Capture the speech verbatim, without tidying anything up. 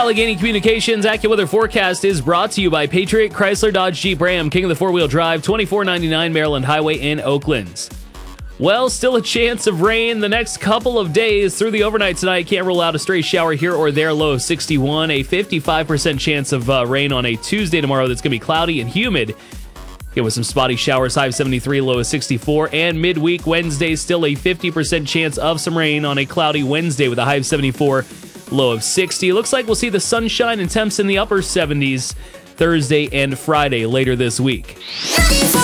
Allegheny Communications AccuWeather forecast is brought to you by Patriot Chrysler Dodge Jeep Ram, king of the four-wheel drive, twenty-four ninety-nine Maryland Highway in Oakland. Well, still a chance of rain the next couple of days through the overnight tonight. Can't rule out a stray shower here or there. Low of sixty-one. A fifty-five percent chance of uh, rain on a Tuesday tomorrow that's going to be cloudy and humid. Get with some spotty showers. High of seventy-three, low of sixty-four. And midweek Wednesday, still a fifty percent chance of some rain on a cloudy Wednesday with a high of seventy-four, low of sixty. It looks like we'll see the sunshine and temps in the upper seventies Thursday and Friday later this week.